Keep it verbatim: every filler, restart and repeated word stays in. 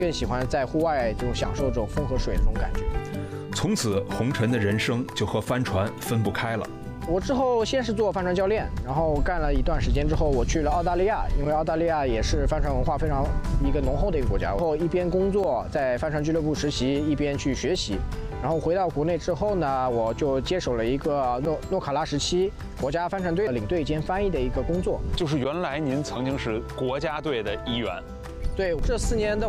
更喜欢在户外这种享受这种风和水的这种感觉。 从此，洪晨的人生就和帆船分不开了。 我之后先是做帆船教练，然后干了一段时间之后，我去了澳大利亚，因为澳大利亚也是帆船文化非常一个浓厚的一个国家。然后一边工作在帆船俱乐部实习，一边去学习。然后回到国内之后呢，我就接手了一个诺诺卡拉时期国家帆船队领队兼翻译的一个工作。 就是原来您曾经是国家队的一员。 对，这四年的